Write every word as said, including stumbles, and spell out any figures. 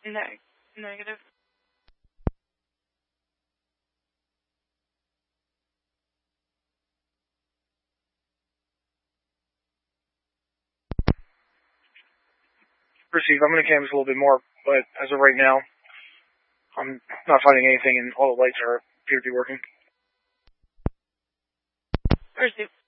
Ne- negative. Receive. I'm going to canvas a little bit more, but as of right now, I'm not finding anything, and all the lights are appear to be working. Receive.